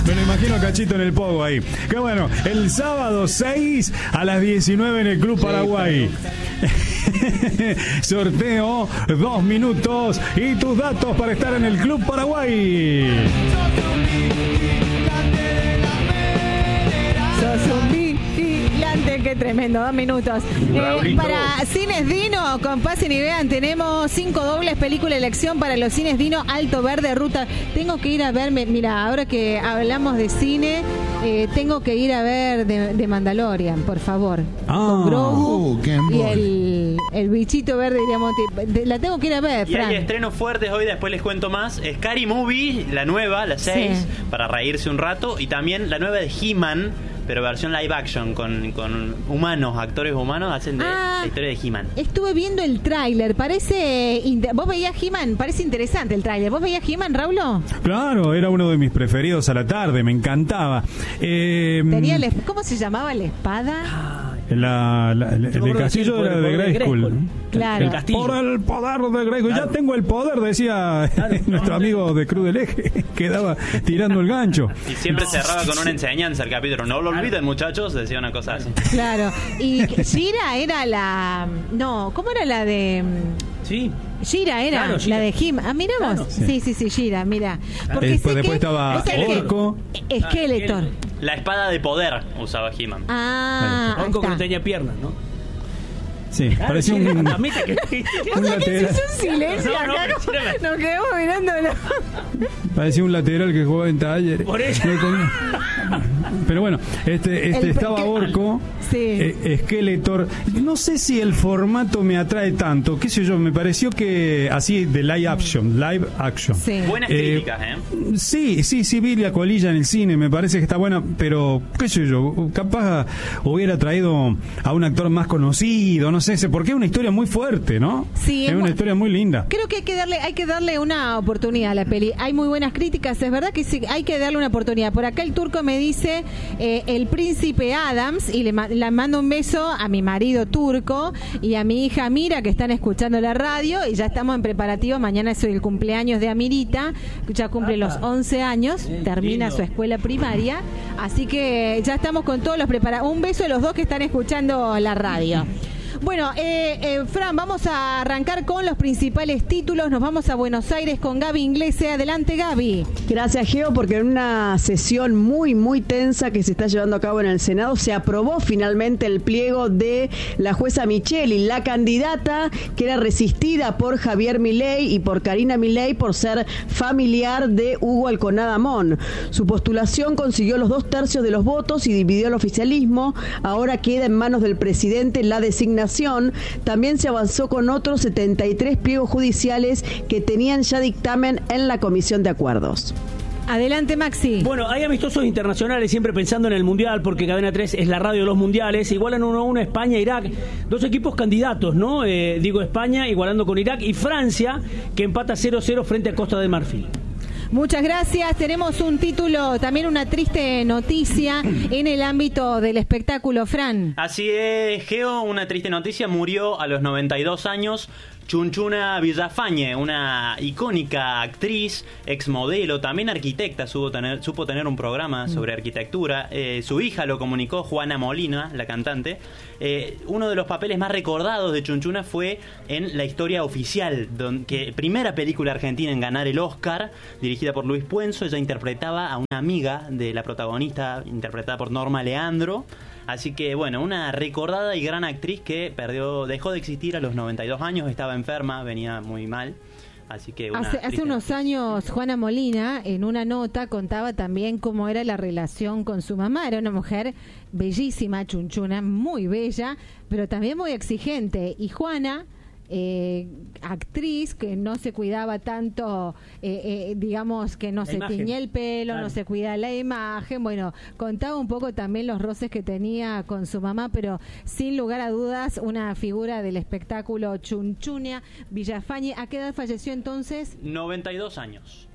Me lo imagino a Cachito en el pogo ahí. Que bueno, el sábado 6 a las 19 en el Club Paraguay. Sorteo 2 minutos y tus datos para estar en el Club Paraguay. Qué tremendo, 2 minutos. Para Cines Dino, con Pasen y Vean, tenemos 5 dobles película elección para los Cines Dino, Alto Verde, Ruta. Tengo que ir a ver, mira, ahora que hablamos de cine, tengo que ir a ver de Mandalorian, por favor. Con Grogu y el bichito verde, diríamos. La tengo que ir a ver, y Fran. hay estrenos fuertes hoy, después les cuento más. Scary Movie, la nueva, la 6, sí, para reírse un rato. Y también la nueva de He-Man, pero versión live action, con humanos, actores humanos, hacen la historia de He-Man. Estuve viendo el tráiler, parece... ¿Vos veías He-Man? Parece interesante el tráiler. ¿Vos veías He-Man, Raulo? Claro, era uno de mis preferidos a la tarde, me encantaba. Tenía ¿cómo se llamaba la espada? El castillo era de Grayskull. Claro. El castillo. Por el poder de Grayskull. Claro. Ya tengo el poder, decía nuestro amigo de Cruz del Eje, que daba tirando el gancho. Y siempre cerraba con una enseñanza el capítulo. No lo olviden, muchachos, decía una cosa así. Claro. Y Shira era la... No, ¿cómo era la de...? Sí. Shira era, claro, Shira. La de He-Man. Ah, miramos. Claro. Sí, Shira, mira. Porque después estaba Orco. Skeletor. La espada de poder usaba He-Man. Orco que no tenía piernas, ¿no? Sí, claro, parecía un lateral. Es un silencio acá. Nos quedamos mirándolo. Parecía un lateral que jugaba en Talleres. Por eso. Pero bueno, estaba Orco, sí, Skeletor. No sé si el formato me atrae tanto, qué sé yo, me pareció que así de live action. Sí. Buenas críticas, Sí, vi la colilla en el cine, me parece que está buena, pero qué sé yo, capaz hubiera traído a un actor más conocido, no sé, porque es una historia muy fuerte, ¿no? Sí, es una historia muy linda. Creo que hay que darle una oportunidad a la peli. Hay muy buenas críticas, es verdad que sí, hay que darle una oportunidad. Por acá el turco me dice El Príncipe Adams, y le mando un beso a mi marido turco y a mi hija Mira, que están escuchando la radio, y ya estamos en preparativo. Mañana es el cumpleaños de Amirita, ya cumple los 11 años, termina su escuela primaria, así que ya estamos con todos los preparativos. Un beso a los dos que están escuchando la radio. Bueno, Fran, vamos a arrancar con los principales títulos. Nos vamos a Buenos Aires con Gaby Inglese. Adelante, Gaby. Gracias, Geo, porque en una sesión muy, muy tensa que se está llevando a cabo en el Senado, se aprobó finalmente el pliego de la jueza Micheli, la candidata que era resistida por Javier Milei y por Karina Milei por ser familiar de Hugo Alconada Mon. Su postulación consiguió los 2/3 de los votos y dividió al oficialismo. Ahora queda en manos del presidente la designación. También se avanzó con otros 73 pliegos judiciales que tenían ya dictamen en la Comisión de Acuerdos. Adelante, Maxi. Bueno, hay amistosos internacionales, siempre pensando en el Mundial, porque Cadena 3 es la radio de los mundiales. Igualan 1-1 España e Irak. Dos equipos candidatos, ¿no? España igualando con Irak, y Francia, que empata 0-0 frente a Costa de Marfil. Muchas gracias. Tenemos un título, también una triste noticia en el ámbito del espectáculo, Fran. Así es, Geo, una triste noticia. Murió a los 92 años Chunchuna Villafañe, una icónica actriz, exmodelo, también arquitecta. Supo tener un programa sobre arquitectura. Su hija lo comunicó, Juana Molina, la cantante. Uno de los papeles más recordados de Chunchuna fue en La Historia Oficial, primera película argentina en ganar el Oscar, dirigida por Luis Puenzo. Ella interpretaba a una amiga de la protagonista, interpretada por Norma Leandro. Así que, bueno, una recordada y gran actriz que dejó de existir a los 92 años, estaba enferma, venía muy mal. Así que hace unos años Juana Molina en una nota contaba también cómo era la relación con su mamá. Era una mujer bellísima, Chunchuna, muy bella, pero también muy exigente. Y Juana, actriz que no se cuidaba tanto, digamos que no se tiñía el pelo, claro, no se cuidaba la imagen. Bueno, contaba un poco también los roces que tenía con su mamá, pero sin lugar a dudas una figura del espectáculo, Chunchuna Villafañe. ¿A qué edad falleció entonces? 92 años.